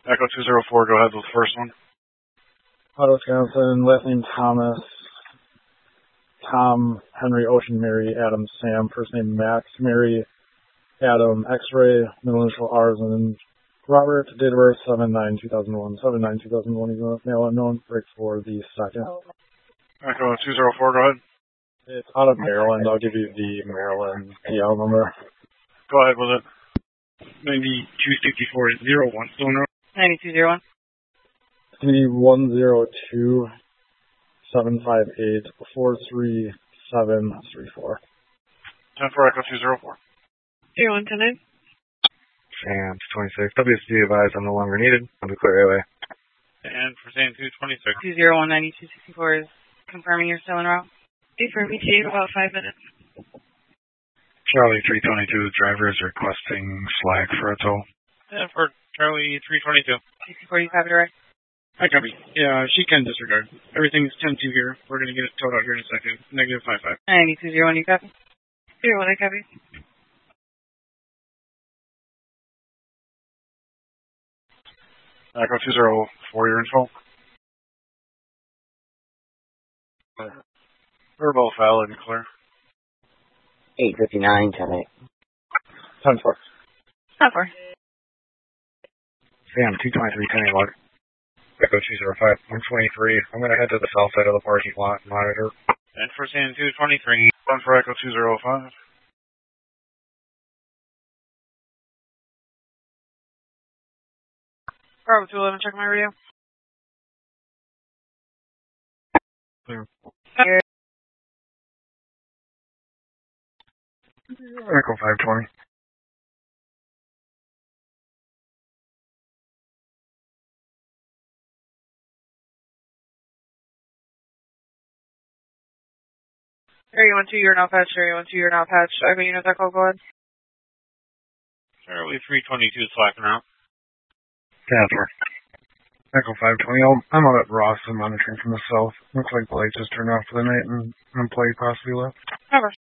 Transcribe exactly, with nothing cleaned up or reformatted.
Echo two zero four, go ahead with the first one. Auto Wisconsin, last name Thomas, Tom, Henry, Ocean, Mary, Adam, Sam, first name Max, Mary, Adam, X-ray, middle initial R's, and then Robert, date of birth seven nine two thousand one, seven nine two thousand one, male unknown, break for the second. Echo two zero four, go ahead. It's out of Maryland. I'll give you the Maryland P L number. Go ahead with it. ninety-two sixty-four zero one, still no? ninety-two zero one. It's going to be one zero two seven five eight four three seven three four. ten for Echo two zero four. zero one ten nine. Sam twenty-six. W S D advised I'm no longer needed. I'll be clear right away. And for Sam two twenty-six. two zero one ninety-two sixty-four is confirming you're still en route. Wait for M E T in about five minutes. Charlie three twenty-two, the driver is requesting slag for a tow. And for Charlie three twenty-two. sixty-four, you copy right? I copy. Yeah, she can disregard. Everything's ten two here. We're going to get it towed out here in a second. Negative five five. ninety-two zero one, you copy? zero one, I copy. Echo two zero four, your info. We're both valid and clear. eight fifty-nine, ten eight. ten four. ten four. Sam two twenty-three, ten eight log. Echo two zero five, one twenty-three. I'm going to head to the south side of the parking lot and monitor. And for Sam two twenty-three, one for Echo two zero five. Bravo two eleven, check my radio. Clear. Clear. Echo five twenty. Area one two, you're now patch. Area one two, you're now patch. I mean, unit echo, go ahead. Charlie three twenty-two, slacking out. ten four. Echo five twenty. I'm out at Ross. I'm monitoring from the south. Looks like the light just turned off for the night and employee possibly left. Cover.